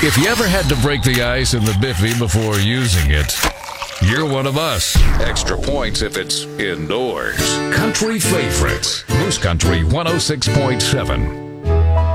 If you ever had to break the ice in the Biffy before using it, you're one of us. Extra points if it's indoors. Country favorites. Moose Country 106.7.